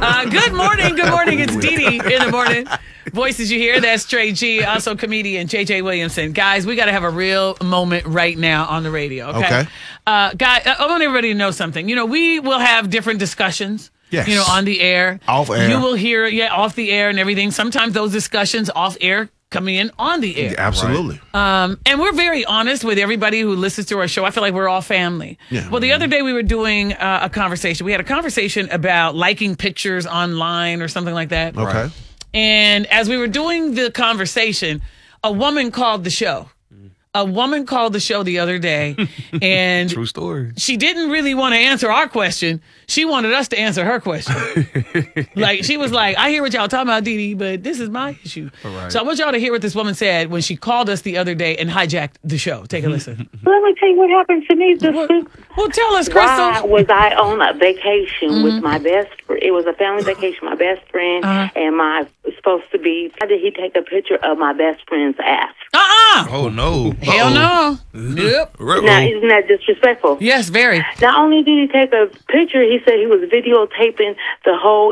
Good morning. Good morning. It's Dee Dee in the morning. Voices you hear, that's Trey G, also comedian JJ Williamson. Guys, we got to have a real moment right now on the radio, okay? Guy, I want everybody to know something. You know, we will have different discussions. Yes. You know, on the air. Off air. You will hear, off the air and everything. Sometimes those discussions off air coming in on the air. Absolutely. And we're very honest with everybody who listens to our show. I feel like we're all family. Yeah. Well, the other day we were doing a conversation. We had a conversation about liking pictures online or something like that. Okay. And as we were doing the conversation, a woman called the show. A woman called the show the other day, and True story. she didn't really want to answer our question. She wanted us to answer her question. Like, she was like, I hear what y'all talking about, Dee Dee, but this is my issue. Right. So I want y'all to hear what this woman said when she called us the other day and hijacked the show. Take a listen. Let me tell you what happened to me this week. Well, tell us, Why Crystal. was I on a vacation with my best friend? It was a family vacation. My best friend and my supposed to be. How did he take a picture of my best friend's ass? Oh, no. Hell no. Yep. Now, isn't that disrespectful? Yes, very. Not only did he take a picture, he said he was videotaping the whole